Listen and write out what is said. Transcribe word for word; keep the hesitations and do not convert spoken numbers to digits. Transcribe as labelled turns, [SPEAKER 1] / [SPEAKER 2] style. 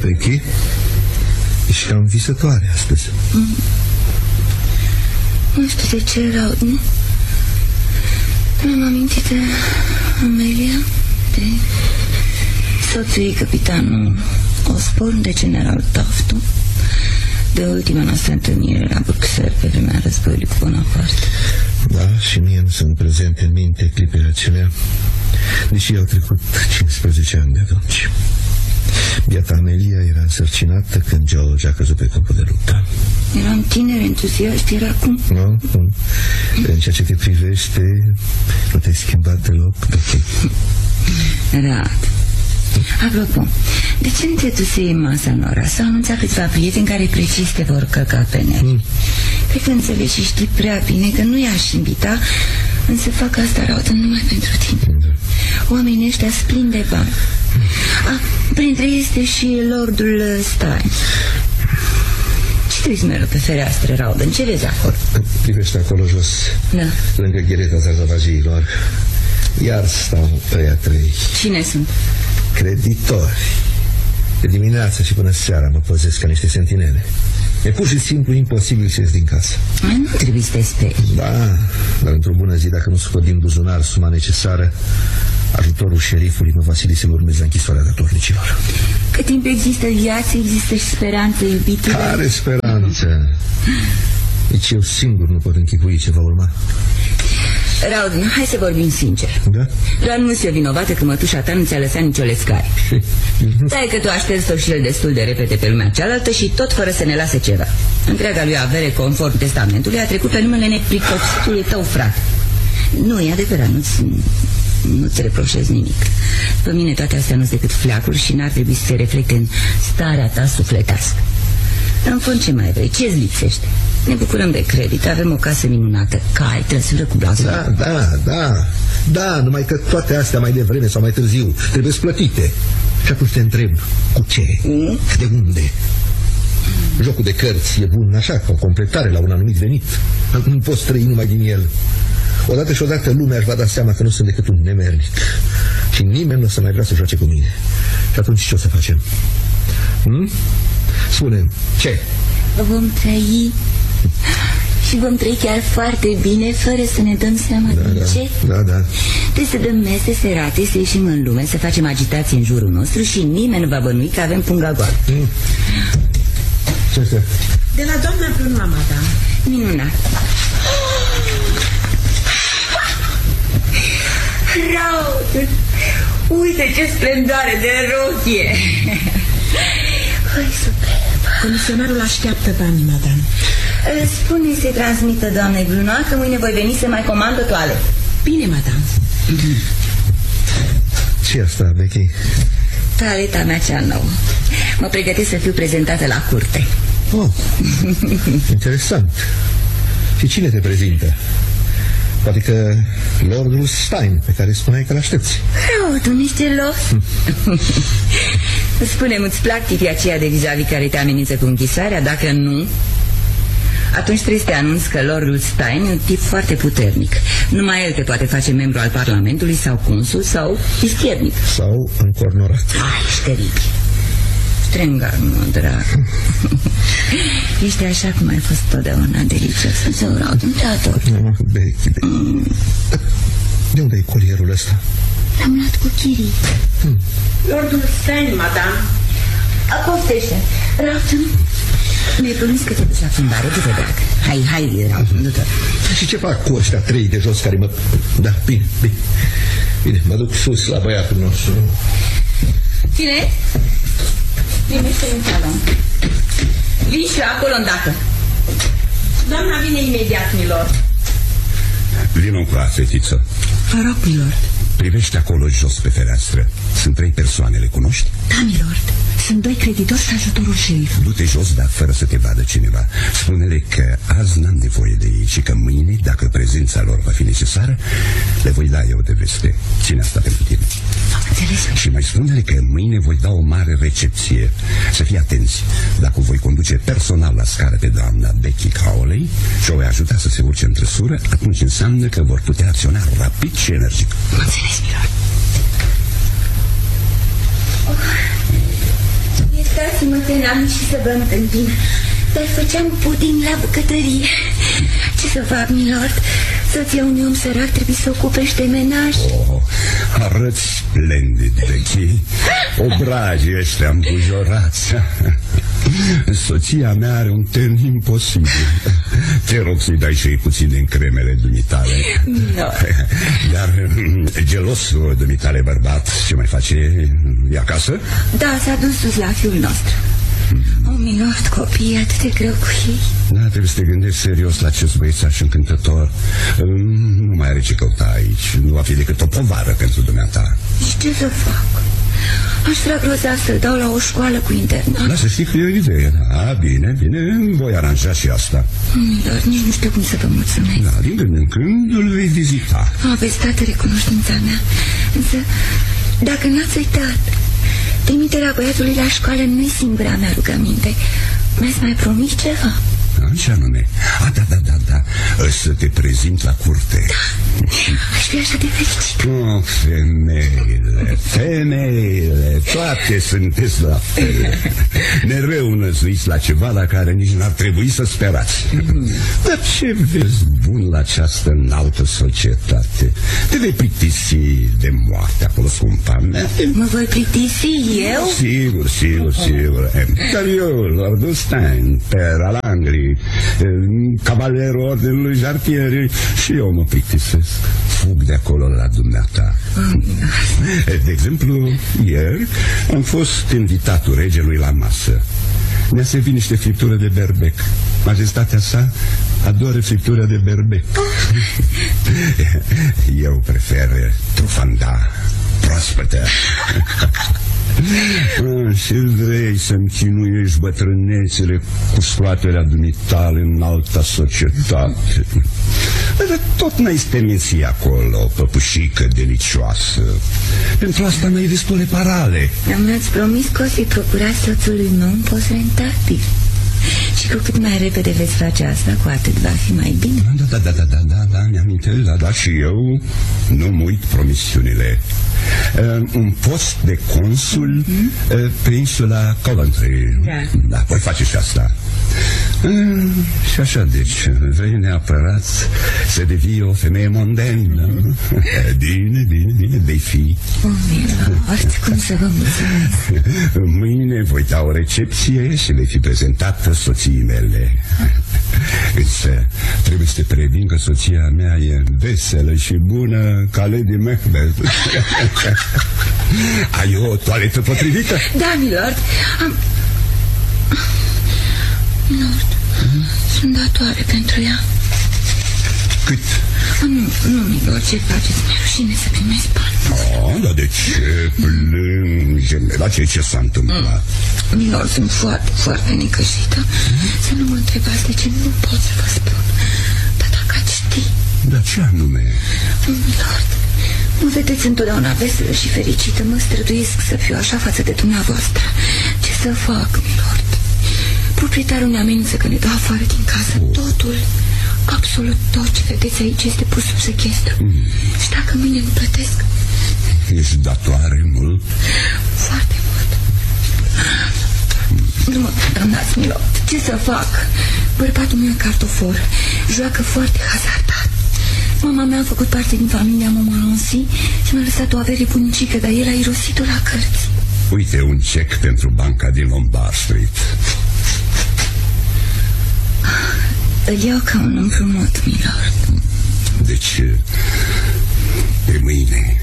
[SPEAKER 1] Becky, ești cam visătoare astăzi.
[SPEAKER 2] Mm. Nu știu de ce rău, nu? Mi-am amintit de Amelia, de soțul ei, capitanul Osborne, de general Taftu, de ultima noastră întâlnire la Bruxelles pe vremea războiului cu Bonaparte.
[SPEAKER 1] Da, și mie nu sunt prezente în minte clipele acelea, deși au trecut cincisprezece ani de atunci. Biata Amelia era însărcinată când George a căzut pe câmpul de luptă.
[SPEAKER 2] Eram tineri, entuziaști, era cum?
[SPEAKER 1] Nu, nu. În ceea ce te privește, nu te-ai schimbat deloc.
[SPEAKER 2] Rad. Apropo, de ce nu te dusei în masa în ora? S-au anunțat câțiva prieteni care precis te vor călca pe nervi. Mm. Cred că înțelegi și știi prea bine că nu i-aș invita, însă fac asta, Raudă, numai pentru tine. Da. Oamenii ăștia splin de bani. Mm. Ah, printre ei este și Lordul Stein. Ce trebuie mereu pe fereastră, Raudă? Ce vezi acolo?
[SPEAKER 1] Privește acolo jos, da, lângă ghereta zazavagiilor. Iar stau ăia trei.
[SPEAKER 2] Cine sunt?
[SPEAKER 1] Creditori. De dimineață și până seara mă păzesc ca niște sentinele. E pur și simplu imposibil să ies din casă.
[SPEAKER 2] Nu trebuie să te sperii.
[SPEAKER 1] Da, dar într-o bună zi, dacă nu scot din buzunar suma necesară, ajutorul șerifului mă va sili să-l urmez la închisoarea datornicilor.
[SPEAKER 2] Cât timp există viață, există și speranță, iubitule.
[SPEAKER 1] Care speranță? Deci eu singur nu pot închipui ce va urma.
[SPEAKER 2] Raudin, hai să vorbim sincer.
[SPEAKER 1] Da?
[SPEAKER 2] Doar nu se vinovată că mătușa ta nu ți-a lăsat nicio lescare. Stai că tu a șters-o și el destul de repede pe lumea cealaltă și tot fără să ne lase ceva. Întreaga lui avere, conform testamentului, a trecut pe numele nepricopsitului tău, frate. Nu, e adevărat, nu-ți nu-ți reproșez nimic. Pe mine toate astea nu sunt decât fleacuri și n-ar trebui să se reflecte în starea ta sufletească. În fond, ce mai vrei? Ce-ți lipsește? Ne bucurăm de credit, avem o casă minunată, cai, trăsură cu blazon.
[SPEAKER 1] Da, da, da, da, numai că toate astea mai devreme sau mai târziu trebuie plătite. Și atunci te întreb, cu ce? Mm? De unde? Jocul de cărți e bun așa, ca o completare la un anumit venit. Nu poți trăi numai din el. Odată și odată lumea își va da seama că nu sunt decât un nemernic și nimeni nu o să mai vrea să joace cu mine. Și atunci ce o să facem? Hmm? Spune-mi, ce?
[SPEAKER 2] Vom trăi și vom trăi chiar foarte bine, fără să ne dăm seama
[SPEAKER 1] da,
[SPEAKER 2] de
[SPEAKER 1] da,
[SPEAKER 2] ce.
[SPEAKER 1] Da, da.
[SPEAKER 2] Trebuie să dăm mese serate, să ieșim în lume, să facem agitație în jurul nostru și nimeni nu va bănui că avem punga goală.
[SPEAKER 1] Mm. Ce este?
[SPEAKER 3] De la doamna Brunoa, madame.
[SPEAKER 2] Minunat. Raud, uite ce splendoare de rochie. Hai, superb.
[SPEAKER 3] Comisionarul așteaptă banii, madame.
[SPEAKER 2] Spune să-i transmită doamnei Brunoa că mâine voi veni să mai comandă toale.
[SPEAKER 3] Bine, madame.
[SPEAKER 1] Ce asta, Becky?
[SPEAKER 2] Toaleta mea cea nouă. Mă pregătesc să fiu prezentată la curte.
[SPEAKER 1] Oh, interesant. Și cine te prezintă? Poate că Lordul Stein, pe care spuneai că l-aștepți.
[SPEAKER 2] Rău, tu nici deloc. Spune-mi, îți plac tipii aceia de vis-a-vis care te amenință cu închisarea? Dacă nu, atunci trebuie să te anunț că Lordul Stein e un tip foarte puternic. Numai el te poate face membru al Parlamentului sau consul sau ischiernic.
[SPEAKER 1] Sau încornorat.
[SPEAKER 2] Ai, ești teribil. Strengar, mă, drag. Ești așa cum ai fost totdeauna delicios. Să o rau, nu te ador.
[SPEAKER 1] No, Becky, Becky. Mm. De unde e colierul ăsta?
[SPEAKER 2] L-am luat cu chirii.
[SPEAKER 1] Hmm.
[SPEAKER 3] Lordul Stein, madame.
[SPEAKER 2] Acoptește. Raută, mi-ai promis că te duci la plimbare, du-te, drag. Hai, hai, Raută, du-te.
[SPEAKER 1] Și ce fac cu ăștia trei de jos care mă... Da, bine, bine. Bine, mă duc sus la băiatul nostru.
[SPEAKER 2] Cine? Primește în salon. Vin și acolo îndată.
[SPEAKER 3] Doamna vine imediat, milord.
[SPEAKER 4] Vino încoa, fetiță.
[SPEAKER 3] Vă rog, milord.
[SPEAKER 4] Privește acolo jos pe fereastră. Sunt trei persoane, le cunoști?
[SPEAKER 3] Da, milord. Sunt doi creditori și ajutorul șerifului.
[SPEAKER 4] Du-te jos, dar fără să te vadă cineva. Spune-le că azi n-am nevoie de ei și că mâine, dacă prezența lor va fi necesară, le voi da eu de veste. Ține asta pentru tine.
[SPEAKER 3] Am înțeles.
[SPEAKER 4] Și mai spune-le că mâine voi da o mare recepție. Să fii atenți. Dacă o voi conduce personal la scară pe doamna Becky Cowley și o voi ajuta să se urce în trăsură, atunci înseamnă că vor putea acționa rapid și energic.
[SPEAKER 3] Am înțeles, milord.
[SPEAKER 2] Oh, iertați noapte n-am ieșit să vă întâmpin, dar făceam puding la bucătărie. Ce să fac, milord? Soția unui om sărac trebuie să ocupe și de menaj.
[SPEAKER 4] Oh, arăți splendid, Becky. Obragii ăștia îmbujorați. Soția mea are un ten imposibil. Te rog să-i dai și ei puțin din cremele dumitale.
[SPEAKER 2] No.
[SPEAKER 4] Dar gelosul dumitale bărbat, ce mai face? E acasă?
[SPEAKER 2] Da, s-a dus sus la fiul nostru. O, milord, copiii, atât de greu cu ei.
[SPEAKER 4] Da, trebuie să te gândești serios la acest băiețaș încântător. Nu mai are ce căuta aici. Nu va fi decât o povară pentru dumneata.
[SPEAKER 2] Și ce să fac? Aș vrea grozav să-l dau la o școală cu internat.
[SPEAKER 4] Da, să știi că e o idee. Da, bine, bine, voi aranja și asta.
[SPEAKER 2] Milord, nici nu știu cum să vă mulțumesc.
[SPEAKER 4] Da, din când în când îl vei vizita.
[SPEAKER 2] Aveți toată recunoștința mea. Însă, dacă n-ați uitat, trimiterea băiatului la școală nu-i singura mea rugăminte. Mi-ați mai promis ceva?
[SPEAKER 4] Ce anume? A, da, da, da, da. Să te prezint la curte.
[SPEAKER 2] Da, aș fi așa de fericit.
[SPEAKER 4] Oh, femeile, femeile, toate sunteți la fel. Mereu năzuiți la ceva la care nici n-ar trebui să sperați. Dar ce vezi bun la această înaltă societate? Te vei plictisi de moarte acolo, scumpa mea.
[SPEAKER 2] Mă voi plictisi eu?
[SPEAKER 4] Sigur, sigur, sigur. Dar eu, Lord Stein, per al Anglii, Cavalerul Ordinului Jartieri, și eu mă plictisesc. Fug de acolo la dumneata. De exemplu, ieri am fost invitatul regelui la masă. Ne-a servit niște friptură de berbec. Majestatea sa adoră friptura de berbec. Eu prefer trufanda proaspătă. Ah, și vrei să-mi chinuiești bătrânețele cu scoaterea dumitale în alta societate. Dar tot n-ai steneții acolo, păpușică delicioasă. Pentru asta n-ai destule parale.
[SPEAKER 2] Mi-ați promis că o să-i procurați soțului meu un post rentabil. Și cu cât mai repede veți face asta, cu atât va fi mai bine.
[SPEAKER 4] Da, da, da, da, da, da, da, mi-amintesc, da, da, și eu nu-mi uit promisiunile. Uh, un post de consul mm-hmm. uh, pe insula Coventry. Da. Da, voi face și asta. Uh, și așa, deci, vrei neapărat să devii o femeie mondenă. Bine, bine, bine, vei fi.
[SPEAKER 2] O, milord, cum să vă mulțumesc.
[SPEAKER 4] Mâine voi da o recepție și vei fi prezentată soției mele. Însă trebuie să te previn că soția mea e veselă și bună ca Lady Macbeth. Ai o toaletă potrivită?
[SPEAKER 2] Da, milord. Am... Milord, mm? Sunt datoare pentru ea.
[SPEAKER 4] Cât?
[SPEAKER 2] Nu, nu, milord, ce faceți? Mi-e rușine să primesc bani.
[SPEAKER 4] Oh, dar de ce plânge? La ce, ce s-a întâmplat?
[SPEAKER 2] Mm. Milord, sunt foarte, foarte necăjită. Mm? Să nu mă întrebați de ce nu pot să vă spun. Dar dacă ați ști...
[SPEAKER 4] Dar ce anume?
[SPEAKER 2] Milord, mă vedeți întotdeauna veselă și fericită. Mă străduiesc să fiu așa față de dumneavoastră. Ce să fac, milord? Proprietarul ne amenință că ne dă afară din casă. Oh. Totul, absolut tot ce vedeți aici este pus sub sechestru. Mm. Și dacă mâine nu plătesc...
[SPEAKER 4] Ești datoare mult?
[SPEAKER 2] Foarte mult. Mm. Nu mă condamnați, milord. Ce să fac? Bărbatul meu e cartofor. Joacă foarte hazardat. Mama mea a făcut parte din familia Montmorency și mi-a lăsat o avere bunicică, dar el a irosit-o la cărți.
[SPEAKER 4] Uite un cec pentru banca din Lombard Street.
[SPEAKER 2] Îl iau ca un împrumut, milord.
[SPEAKER 4] Deci, pe mâine